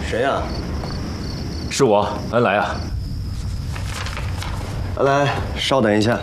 谁呀？ 是我，恩来啊。 恩来，稍等一下。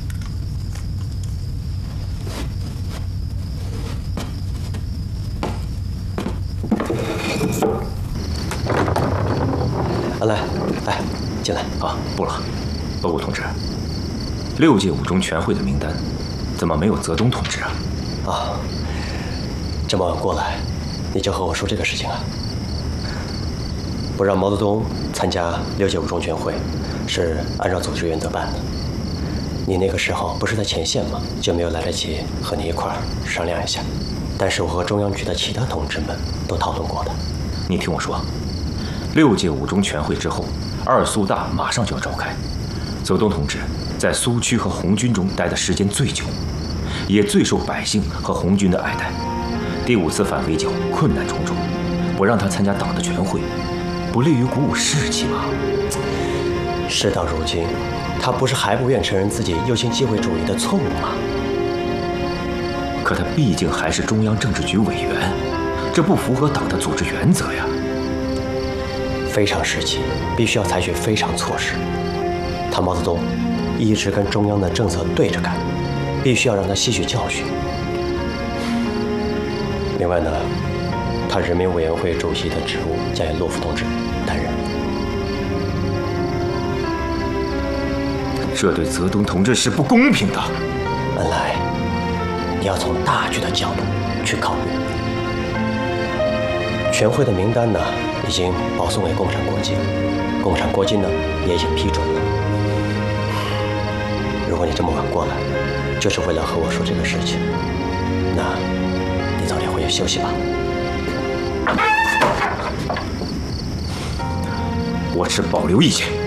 恩来，来，进来。 啊，不了，报告同志，6届五中全会的名单怎么没有泽东同志啊？ 啊，这么晚过来，你就和我说这个事情啊？不让毛泽东参加6届五中全会，是按照组织原则办的。你那个时候不是在前线吗？就没有来得及和你一块儿商量一下。但是我和中央局的其他同志们都讨论过的。 你听我说，6届五中全会之后，2苏大马上就要召开。泽东同志在苏区和红军中待的时间最久，也最受百姓和红军的爱戴。第5次反围剿困难重重，不让他参加党的全会，不利于鼓舞士气吗？ 事到如今，他不是还不愿承认自己右倾机会主义的错误吗？ 可他毕竟还是中央政治局委员，这不符合党的组织原则呀。 非常时期必须要采取非常措施。他毛泽东一直跟中央的政策对着干，必须要让他吸取教训。另外呢，他人民委员会主席的职务将由骆福同志担任。 这对泽东同志是不公平的。 恩来，你要从大局的角度去考虑。全会的名单呢，已经保送给共产国际，共产国际呢也已经批准了。如果你这么晚过来，就是为了和我说这个事情，那你早点回去休息吧。 我持保留意见。